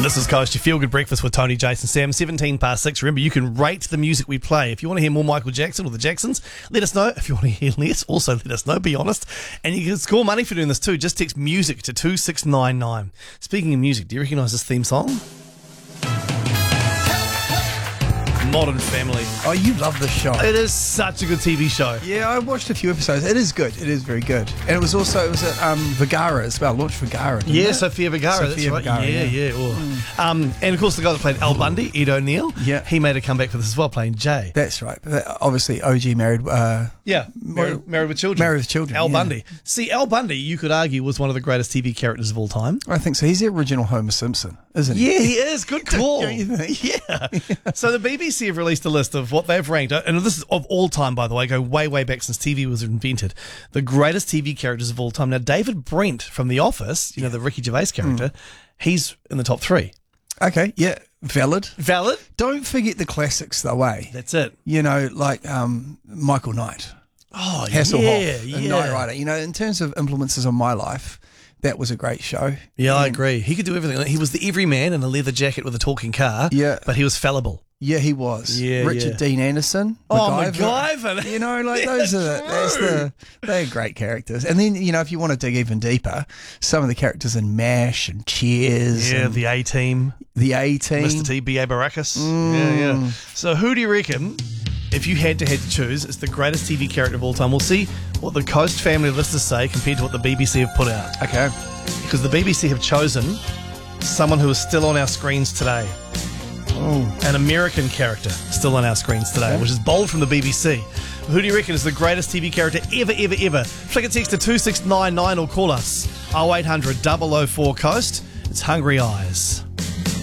This is Coast, your feel-good breakfast with Tony, Jason, Sam, 17 past 6. Remember, you can rate the music we play. If you want to hear more Michael Jackson or the Jacksons, let us know. If you want to hear less, also let us know, be honest. And you can score money for doing this too. Just text music to 2699. Speaking of music, do you recognise this theme song? Modern Family. Oh, you love this show. It is such a good TV show. Yeah, I watched a few episodes. It is good. It is very good. And it was at Vergara as well. Launched Vergara. Yeah, it? Sofia Vergara. Sofia that's right. Vergara, Yeah. Oh. And of course, the guy that played Al Bundy, Ed O'Neill. Yeah. He made a comeback for this as well, playing Jay. That's right. Obviously, OG married. Married with Children. Married with Children. Al yeah. Bundy. See, Al Bundy, you could argue, was one of the greatest TV characters of all time. I think so. He's the original Homer Simpson, isn't he? Yeah, he is. Good call. Don't you think? Yeah. So the BBC have released a list of what they've ranked, and this is of all time, by the way, go way, way back since TV was invented, the greatest TV characters of all time. Now, David Brent from The Office, you know, the Ricky Gervais character, he's in the top 3. Okay, yeah. Valid. Don't forget the classics, though, eh? That's it. You know, like Michael Knight. Oh, Hasselhoff, yeah. and Knight Rider. You know, in terms of influences on my life, that was a great show. Yeah, I agree. He could do everything. He was the everyman in a leather jacket with a talking car. Yeah. But he was fallible. Yeah, he was. Yeah, Richard Dean Anderson. MacGyver. You know, like they're great characters. And then, you know, if you want to dig even deeper, some of the characters in MASH and Cheers. Yeah, and the A-Team. The A-Team. Mr. T, B.A. Baracus. Yeah. So who do you reckon, if you had to choose, is the greatest TV character of all time? We'll see what the Coast family listers say compared to what the BBC have put out. Okay. Because the BBC have chosen someone who is still on our screens today. Oh. An American character still on our screens today, which is bold from the BBC. Who do you reckon is the greatest TV character ever? Flick a text to 2699 or call us 0800 004 Coast. It's Hungry Eyes.